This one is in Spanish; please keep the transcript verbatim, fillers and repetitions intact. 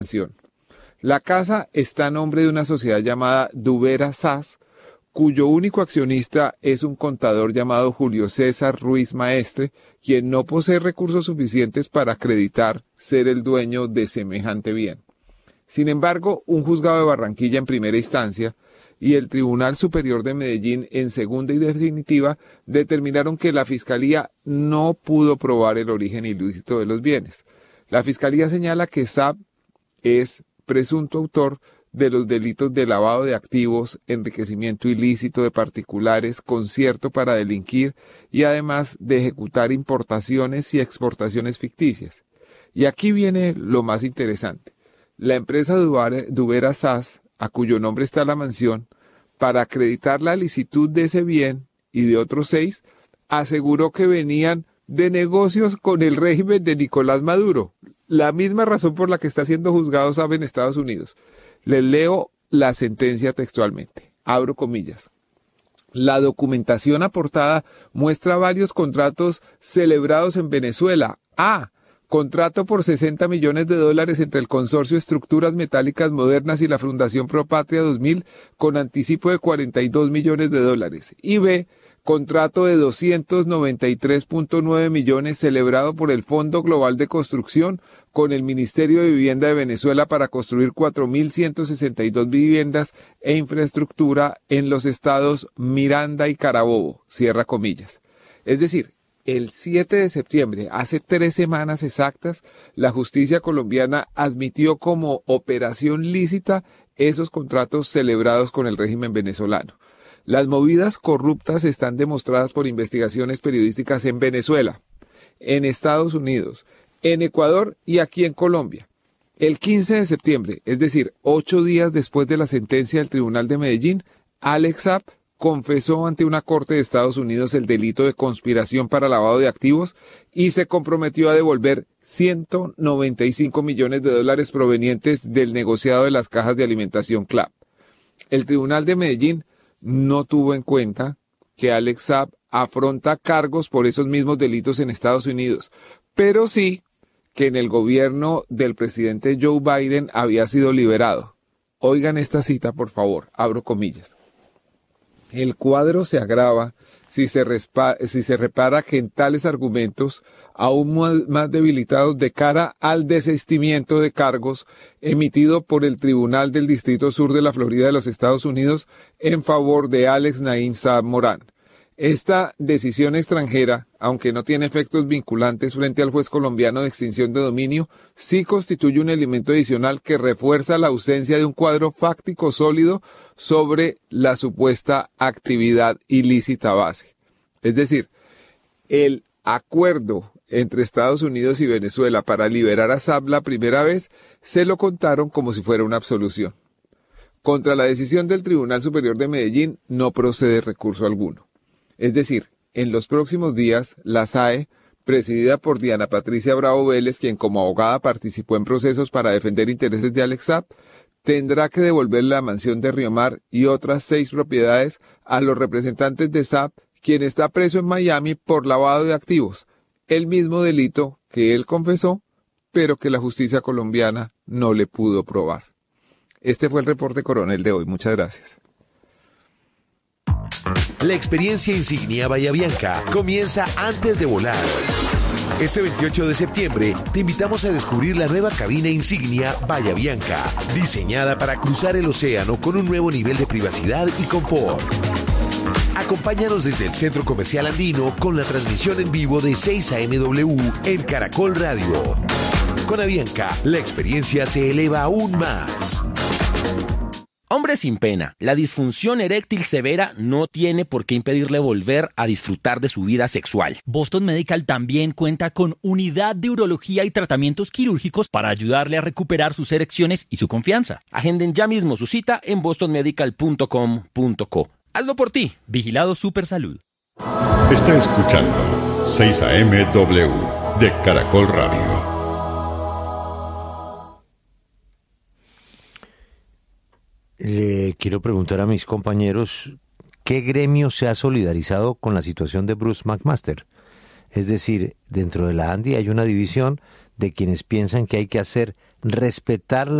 mansión. La casa está a nombre de una sociedad llamada Dubera S A S, cuyo único accionista es un contador llamado Julio César Ruiz Maestre, quien no posee recursos suficientes para acreditar ser el dueño de semejante bien. Sin embargo, un juzgado de Barranquilla en primera instancia y el Tribunal Superior de Medellín en segunda y definitiva determinaron que la Fiscalía no pudo probar el origen ilícito de los bienes. La Fiscalía señala que S A P es presunto autor de los delitos de lavado de activos, enriquecimiento ilícito de particulares, concierto para delinquir y además de ejecutar importaciones y exportaciones ficticias. Y aquí viene lo más interesante. La empresa Dubera S A S, a cuyo nombre está la mansión, para acreditar la licitud de ese bien y de otros seis, aseguró que venían de negocios con el régimen de Nicolás Maduro. La misma razón por la que está siendo juzgado S A P en Estados Unidos. Les leo la sentencia textualmente. Abro comillas. La documentación aportada muestra varios contratos celebrados en Venezuela. A. Contrato por sesenta millones de dólares entre el Consorcio Estructuras Metálicas Modernas y la Fundación Propatria dos mil con anticipo de cuarenta y dos millones de dólares. Y B. Contrato de doscientos noventa y tres punto nueve millones celebrado por el Fondo Global de Construcción con el Ministerio de Vivienda de Venezuela para construir cuatro mil ciento sesenta y dos viviendas e infraestructura en los estados Miranda y Carabobo, cierra comillas. Es decir, el siete de septiembre, hace tres semanas exactas, la justicia colombiana admitió como operación lícita esos contratos celebrados con el régimen venezolano. Las movidas corruptas están demostradas por investigaciones periodísticas en Venezuela, en Estados Unidos, en Ecuador y aquí en Colombia. El quince de septiembre, es decir, ocho días después de la sentencia del Tribunal de Medellín, Alex Saab confesó ante una corte de Estados Unidos el delito de conspiración para lavado de activos y se comprometió a devolver ciento noventa y cinco millones de dólares provenientes del negociado de las cajas de alimentación C L A P. El Tribunal de Medellín no tuvo en cuenta que Alex Saab afronta cargos por esos mismos delitos en Estados Unidos, pero sí que en el gobierno del presidente Joe Biden había sido liberado. Oigan esta cita, por favor, abro comillas. El cuadro se agrava si se, respa- si se repara que en tales argumentos, aún más, más debilitados de cara al desistimiento de cargos emitido por el Tribunal del Distrito Sur de la Florida de los Estados Unidos en favor de Alex Naim Saab Morán. Esta decisión extranjera, aunque no tiene efectos vinculantes frente al juez colombiano de extinción de dominio, sí constituye un elemento adicional que refuerza la ausencia de un cuadro fáctico sólido sobre la supuesta actividad ilícita base. Es decir, el acuerdo entre Estados Unidos y Venezuela para liberar a Saab la primera vez se lo contaron como si fuera una absolución. Contra la decisión del Tribunal Superior de Medellín no procede recurso alguno. Es decir, en los próximos días, la S A E, presidida por Diana Patricia Bravo Vélez, quien como abogada participó en procesos para defender intereses de Alex Saab, tendrá que devolver la mansión de Riomar y otras seis propiedades a los representantes de Saab, quien está preso en Miami por lavado de activos, el mismo delito que él confesó, pero que la justicia colombiana no le pudo probar. Este fue el reporte coronel de hoy. Muchas gracias. La experiencia Insignia Bahía Bianca comienza antes de volar. Este veintiocho de septiembre te invitamos a descubrir la nueva cabina Insignia Bahía Bianca, diseñada para cruzar el océano con un nuevo nivel de privacidad y confort. Acompáñanos desde el Centro Comercial Andino con la transmisión en vivo de seis a eme doble u en Caracol Radio. Con Avianca, la experiencia se eleva aún más. Hombre sin pena, la disfunción eréctil severa no tiene por qué impedirle volver a disfrutar de su vida sexual. Boston Medical también cuenta con unidad de urología y tratamientos quirúrgicos para ayudarle a recuperar sus erecciones y su confianza. Agenden ya mismo su cita en boston medical punto com punto co. Hazlo por ti. Vigilado Supersalud. Está escuchando seis a eme doble u de Caracol Radio. Le quiero preguntar a mis compañeros, ¿qué gremio se ha solidarizado con la situación de Bruce McMaster? Es decir, dentro de la ANDI hay una división de quienes piensan que hay que hacer respetar la